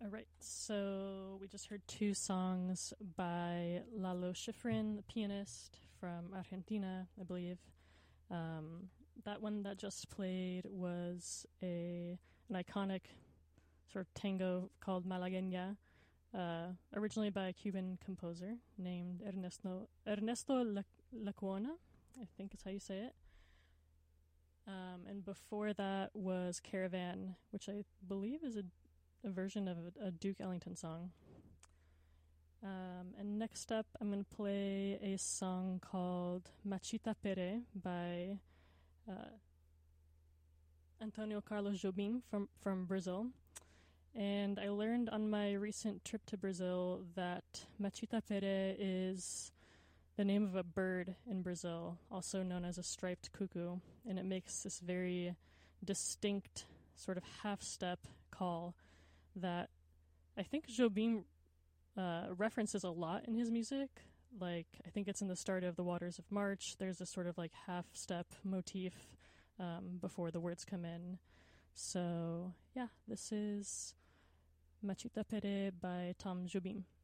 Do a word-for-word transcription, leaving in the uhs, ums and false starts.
All right, so we just heard two songs by Lalo Schifrin, the pianist from Argentina, I believe. Um, that one that just played was a an iconic sort of tango called Malagueña, uh, originally by a Cuban composer named Ernesto Ernesto Lecuona, I think is how you say it. Um, and before that was Caravan, which I believe is a, a version of a, a Duke Ellington song. Um, and next up, I'm going to play a song called Machita Pere by uh, Antonio Carlos Jobim from, from Brazil. And I learned on my recent trip to Brazil that Machita Pere is the name of a bird in Brazil, also known as a striped cuckoo. And it makes this very distinct sort of half-step call that I think Jobim uh, references a lot in his music. Like, I think it's in the start of The Waters of March. There's this sort of like half-step motif um, before the words come in. So, yeah, this is Machita Pere by Tom Jobim.